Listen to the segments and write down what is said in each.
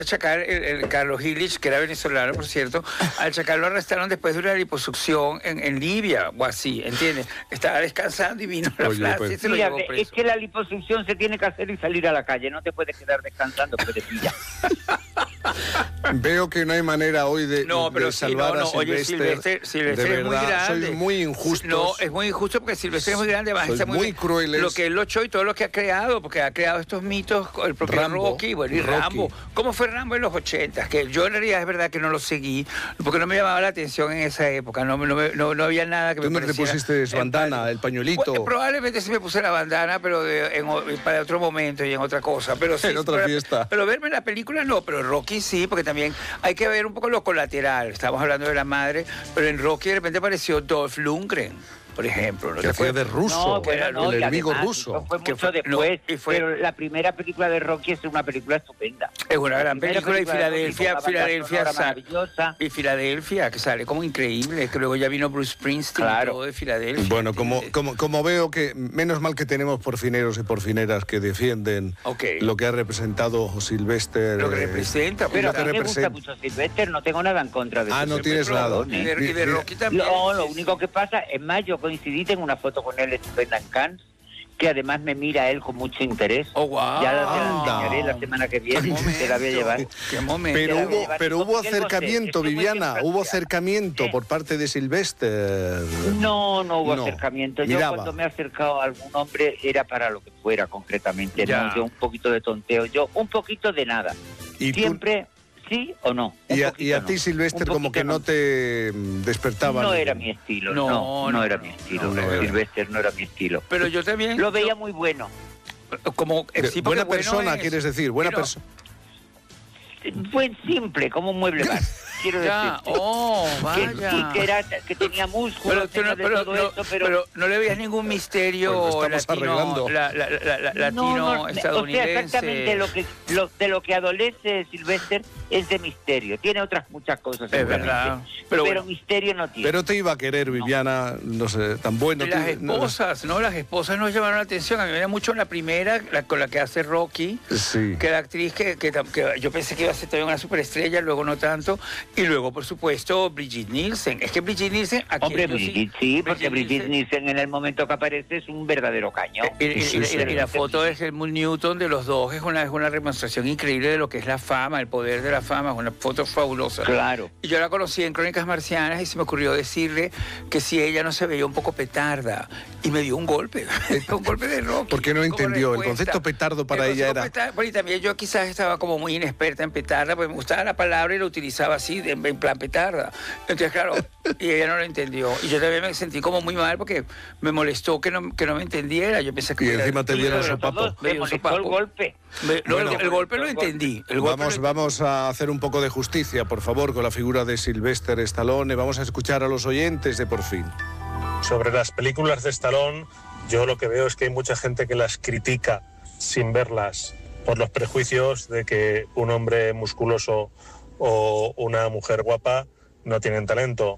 Chacal, el Carlos Illich, que era venezolano, por cierto, al Chacal lo arrestaron después de una liposucción en Libia o así, ¿entiendes? Estaba descansando y vino la Francia y se lo llevó preso. Es que la liposucción se tiene que hacer y salir a la calle, no te puedes quedar descansando porque te pilla. Veo que no hay manera hoy de salvar a Sylvester. Silvestre es muy grande. Sois muy injustos. No, es muy injusto porque Silvestre es muy grande. Sois muy crueles. Lo que él echó y todo lo que ha creado, porque ha creado estos mitos, el propio Rocky, bueno, y Rambo. ¿Cómo fue Rambo en los 80? Que yo en realidad es verdad que no lo seguí, porque no me llamaba la atención en esa época. No había nada que me pareciera. ¿Tú no te pusiste bandana, el pañuelito? Bueno, probablemente sí me puse la bandana, pero para otro momento y en otra cosa. Pero sí, en otra fiesta. Pero verme la película no, pero Rocky sí, porque también hay que ver un poco lo colateral. Estamos hablando de la madre, pero en Rocky de repente apareció Dolph Lundgren, por ejemplo. Que fue de ruso, el enemigo ruso. Fue mucho después, pero la primera película de Rocky es una película estupenda. Es una gran película y Filadelfia, que sale como increíble, que luego ya vino Bruce Springsteen y todo de Filadelfia. Bueno, como veo que menos mal que tenemos porfineros y porfineras que defienden lo que ha representado Sylvester. Lo que representa. Pero a mí me gusta mucho Sylvester, no tengo nada en contra de eso. No tienes nada. Y de Rocky también. No, lo único que pasa, es más, yo coincidí, tengo una foto con él estupenda en Cannes, que además me mira él con mucho interés. Oh, wow. Ya la enseñaré la semana que viene, te la voy a llevar. Pero hubo acercamiento, Viviana, hubo acercamiento por parte de Sylvester. No hubo acercamiento. Yo cuando me he acercado a algún hombre era para lo que fuera concretamente. No, yo un poquito de tonteo, yo un poquito de nada. ¿Y siempre... ¿Sí o no? Y a ti, Sylvester, como que no te despertaba. No era mi estilo, no era mi estilo. Sylvester no era mi estilo. Pero yo también... Lo veía muy bueno. Como buena persona, quieres decir, buena persona. Fue simple, como un mueble bar. Quiero decir que tenía músculos, pero no le veías ningún misterio latino, estadounidense. O sea, exactamente de lo que adolece Sylvester es de misterio. Tiene otras muchas cosas, es verdad. Pero misterio no tiene. Pero te iba a querer, Viviana, no sé, tan bueno. Las esposas nos llamaron la atención. A mí me da mucho la primera, con la que hace Rocky, que la actriz que yo pensé que iba a ser también una superestrella, luego no tanto. Y luego, por supuesto, Brigitte Nielsen. Es que Brigitte Nielsen... Hombre, porque Brigitte Nielsen en el momento que aparece es un verdadero cañón. Y la foto de Helmut Newton de los dos es una demostración increíble de lo que es la fama, el poder de la fama. Es una foto fabulosa. Claro. Y yo la conocí en Crónicas Marcianas y se me ocurrió decirle que si ella no se veía un poco petarda. Y me dio un golpe. Un golpe de Rocky. Porque no entendió. El concepto petardo para ella era... Y también yo quizás estaba como muy inexperta en petarda, porque me gustaba la palabra y la utilizaba así, en plan petarda. Entonces, claro, y ella no lo entendió. Y yo también me sentí como muy mal porque me molestó que no me entendiera. Yo pensé que... Y encima te dieron sopapo. Me molestó el golpe. El golpe lo entendí. Vamos a hacer un poco de justicia, por favor, con la figura de Sylvester Stallone. Vamos a escuchar a los oyentes de Por Fin. Sobre las películas de Stallone, yo lo que veo es que hay mucha gente que las critica sin verlas por los prejuicios de que un hombre musculoso o una mujer guapa no tienen talento.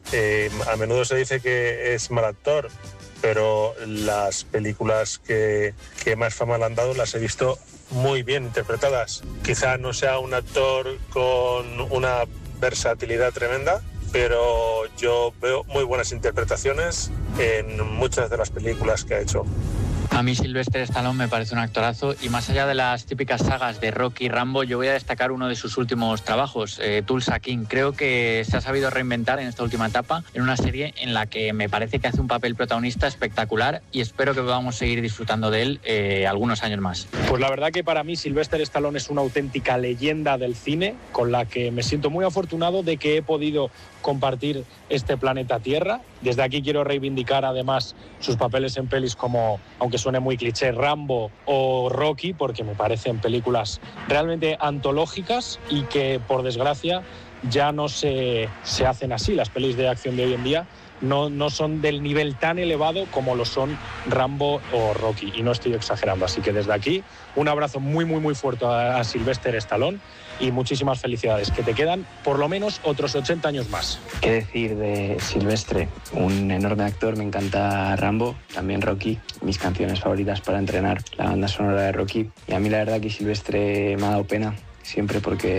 A menudo se dice que es mal actor, pero las películas que más fama le han dado las he visto muy bien interpretadas. Quizá no sea un actor con una versatilidad tremenda, pero yo veo muy buenas interpretaciones en muchas de las películas que ha hecho. A mí Sylvester Stallone me parece un actorazo y más allá de las típicas sagas de Rocky y Rambo, yo voy a destacar uno de sus últimos trabajos, Tulsa King. Creo que se ha sabido reinventar en esta última etapa en una serie en la que me parece que hace un papel protagonista espectacular y espero que podamos seguir disfrutando de él algunos años más. Pues la verdad que para mí Sylvester Stallone es una auténtica leyenda del cine con la que me siento muy afortunado de que he podido compartir este planeta Tierra. Desde aquí quiero reivindicar además sus papeles en pelis como, aunque suene muy cliché, Rambo o Rocky, porque me parecen películas realmente antológicas y que por desgracia ya no se hacen así. Las pelis de acción de hoy en día no son del nivel tan elevado como lo son Rambo o Rocky, y no estoy exagerando. Así que desde aquí un abrazo muy muy muy fuerte a Sylvester Stallone y muchísimas felicidades, que te quedan por lo menos otros 80 años más. ¿Qué decir de Sylvester? Un enorme actor, me encanta Rambo, también Rocky, mis canciones favoritas para entrenar, la banda sonora de Rocky. Y a mí la verdad que Sylvester me ha dado pena. siempre porque